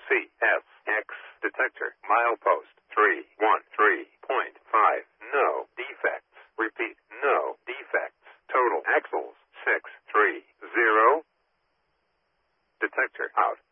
CSX detector. Milepost 313.5. No defects. Repeat, no defects. Total axles 630. Detector out.